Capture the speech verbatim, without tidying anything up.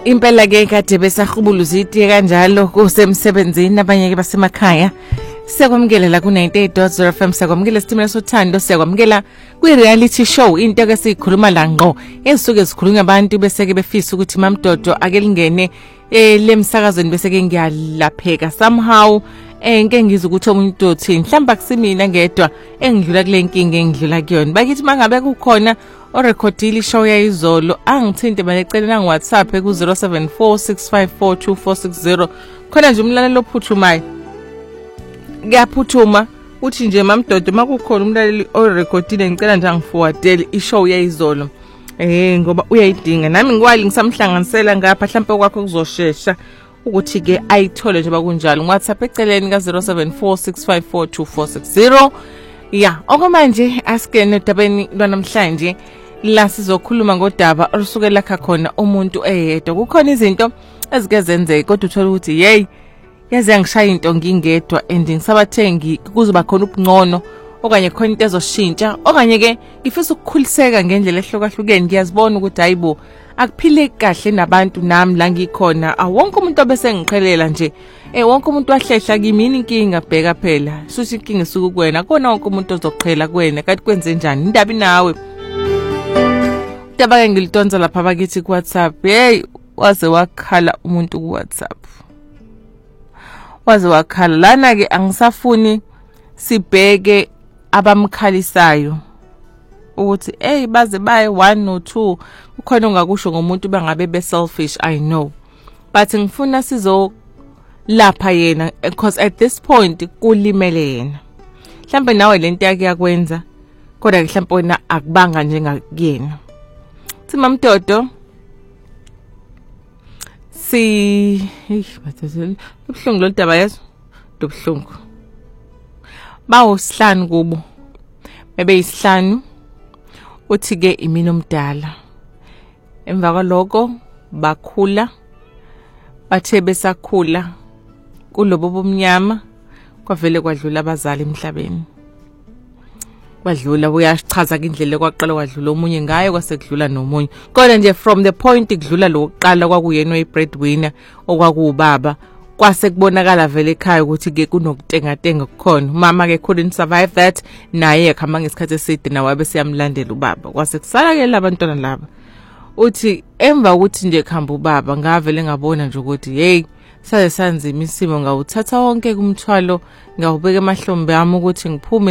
Impela ke kade besahubuluza itiye kanjalo kusemsebenzini abanye ke basemakhaya. Siyakwamukela ku ninety-eight point zero F M, siyakwamukela isitimela sothando, siyakwamukela kwi reality show into ke sikhuluma la ngqo ezisuke zikhulunywa abantu bese ke befisa ukuthi mamdodo ake lingene eh lemsakazweni bese ke ngiyalapheka somehow eh ngeke ngize ukuthi umuntu uthini mhlamba kusimina ngedwa engidlula kule nkinga engidlula kuyona. Bakithi mangabe kukhona o recordile show yayizolo angithinte balecela na WhatsApp ku zero seven four six five four two four six zero khona nje umlalelo ophuthumayo. Ngiyaphuthuma uthi nje mamdodo makukhona umlaleli o recordile ngicela nje angiforwardele ishow yayizolo eh ngoba uyayidinga nami ngiwali ngisamhlanganisela ngapha mhlawumbe kwakho kuzoshesha ukuthi ke ayithole nje bakunjalo. WhatsApp eceleni ka zero seven four six five four two four six zero. Ya okumanje askene dabeni lwanamhlanje la sizokhuluma ngodaba olusukela kha khona umuntu eyedwa. Kukhona izinto ezike zenzeka kodwa uthola ukuthi hey yaze angishaya into ngingedwa and ngisabathengi kuzoba khona ubungcono okanye khona into ezoshintsha okanye ke ngifisa ukukhuliseka ngendlela ehlokahlukene. Ngiyazibona ukuthi hayibo akuphile kahle nabantu nami la ngikhona awonke umuntu obese ngiqhelela nje eh wonke umuntu wahlehla kimi inkinga bheka phela suthi inkinga isuku kuwena akona wonke umuntu ozoqhela kuwena kanti kwenze njani indaba nawe. Udaba ke ngilidonsa lapha bakithi ku WhatsApp hey waze wakhala umuntu ku WhatsApp waze wakhala lana ke angisafuni sibheke abamkhalisayo ukuthi hey baze baye one no two kukhona ongakusho ngomuntu bangabe be selfish I know but ngifuna sizo lapha yena because at this point kulimele yena mhlambe nawe lento yakhe yakwenza kodwa ke mhlambe wena akubanga njengakuyena. Thima mdodo si bathazela ubhlungu lo daba yeso dobhlungu bawo sihlanu kubo bebe isihlanu uthi ke imini omdala emva kwaloko bakhula bathe besakhula kulobo bomnyama kwavele kwadlula abazali emhlabeni kwadlula uyasichaza indlela kwaqala kwadlula omunye ngayo kwasekudlula nomunye kodwa nje from the point ikudlula lo kuqala kwakuyena oyi breadwinner okwakuubaba kwase kubonakala vele ekhaya ukuthi ke kunokutenga tenga kukhona mama ke couldn't survive that naye ekhamba ngesikhathi eside nawe besiyamlandela ubaba kwase kusala ke labantwana laba uthi emva ukuthi nje khamba ubaba ngavele ngabona nje ukuthi hey saze sanzima isimo ngawuthatha wonke kumthwalo ngawubeka emahlombe ami ukuthi ngiphume